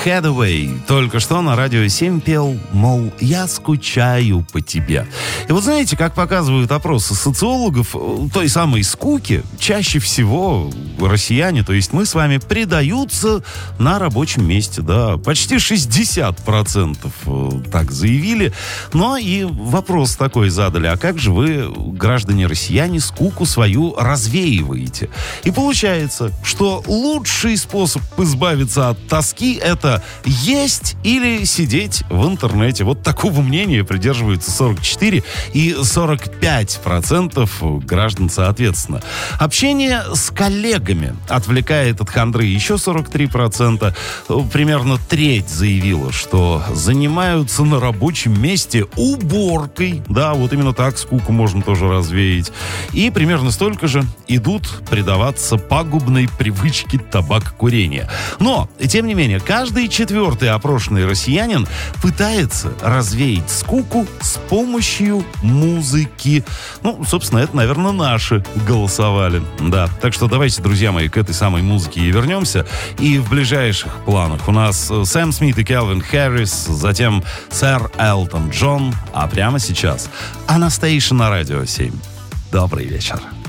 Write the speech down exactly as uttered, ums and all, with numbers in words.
Hathaway только что на радио семь пел, мол, я скучаю по тебе. И вот знаете, как показывают опросы социологов, той самой скуки чаще всего россияне, то есть мы с вами, предаются на рабочем месте, да, почти шестьдесят процентов так заявили. Но и вопрос такой задали, а как же вы, граждане россияне, скуку свою развеиваете? И получается, что лучший способ избавиться от тоски — это есть или сидеть в интернете. Вот такого мнения придерживаются сорок четыре и сорок пять процентов граждан соответственно. Общение с коллегами отвлекает от хандры еще сорок три процента. Примерно треть заявила, что занимаются на рабочем месте уборкой. Да, вот именно так скуку можно тоже развеять. И примерно столько же идут предаваться пагубной привычке табакокурения. Но, тем не менее, каждый четвертый опрошенный россиянин пытается развеять скуку с помощью музыки. Ну, собственно, это, наверное, наши голосовали. Да, так что давайте, друзья мои, к этой самой музыке и вернемся. И в ближайших планах у нас Сэм Смит и Кельвин Харрис, затем сэр Элтон Джон, а прямо сейчас Анастейша на радио семь. Добрый вечер.